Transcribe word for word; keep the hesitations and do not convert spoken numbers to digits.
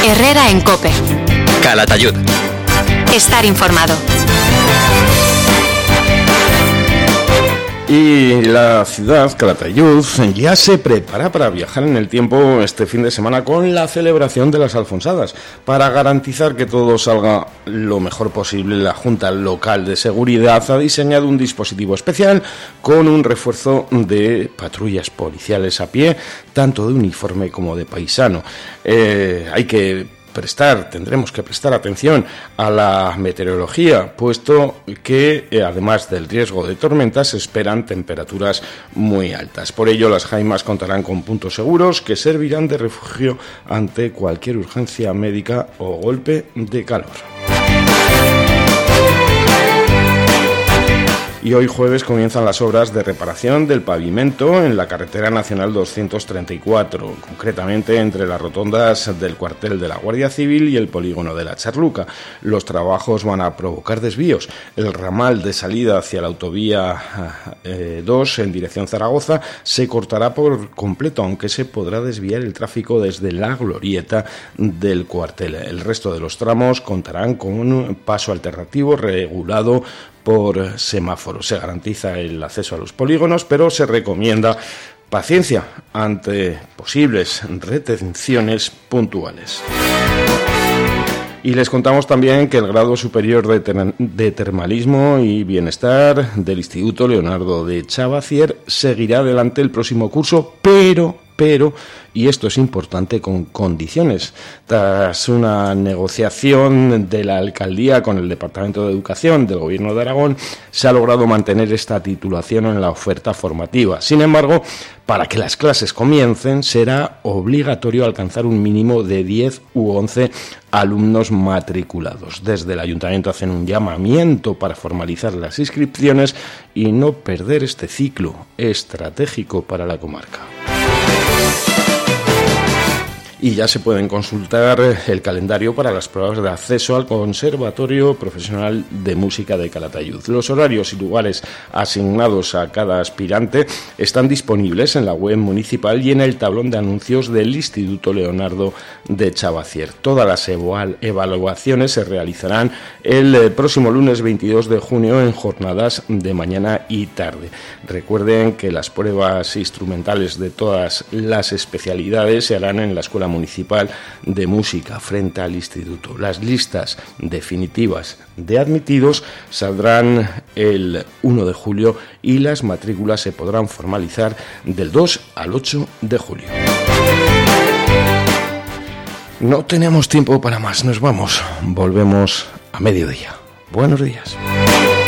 Herrera en COPE. Calatayud. Estar informado. Y la ciudad, Calatayud, ya se prepara para viajar en el tiempo este fin de semana con la celebración de las Alfonsadas. Para garantizar que todo salga lo mejor posible, la Junta Local de Seguridad ha diseñado un dispositivo especial con un refuerzo de patrullas policiales a pie, tanto de uniforme como de paisano. Eh, hay que prestar, tendremos que prestar atención a la meteorología, puesto que eh, además del riesgo de tormentas se esperan temperaturas muy altas. Por ello, las jaimas contarán con puntos seguros que servirán de refugio ante cualquier urgencia médica o golpe de calor. Y hoy jueves comienzan las obras de reparación del pavimento en la carretera nacional doscientos treinta y cuatro, concretamente entre las rotondas del cuartel de la Guardia Civil y el polígono de la Charluca. Los trabajos van a provocar desvíos. El ramal de salida hacia la autovía eh, dos en dirección Zaragoza se cortará por completo, aunque se podrá desviar el tráfico desde la glorieta del cuartel. El resto de los tramos contarán con un paso alternativo regulado por semáforo. Se garantiza el acceso a los polígonos, pero se recomienda paciencia ante posibles retenciones puntuales. Y les contamos también que el grado superior de, ter- de termalismo y bienestar del Instituto Leonardo de Chavacier seguirá adelante el próximo curso, pero... pero, y esto es importante, con condiciones. Tras una negociación de la Alcaldía con el Departamento de Educación del Gobierno de Aragón, se ha logrado mantener esta titulación en la oferta formativa. Sin embargo, para que las clases comiencen, será obligatorio alcanzar un mínimo de diez u once alumnos matriculados. Desde el Ayuntamiento hacen un llamamiento para formalizar las inscripciones y no perder este ciclo estratégico para la comarca. Y ya se pueden consultar el calendario para las pruebas de acceso al Conservatorio Profesional de Música de Calatayud. Los horarios y lugares asignados a cada aspirante están disponibles en la web municipal y en el tablón de anuncios del Instituto Leonardo de Chavacier. Todas las eval- evaluaciones se realizarán el próximo lunes veintidós de junio en jornadas de mañana y tarde. Recuerden que las pruebas instrumentales de todas las especialidades se harán en la Escuela Municipal de Música frente al Instituto. Las listas definitivas de admitidos saldrán el uno de julio y las matrículas se podrán formalizar del dos al ocho de julio. No tenemos tiempo para más, nos vamos. Volvemos a mediodía. Buenos días.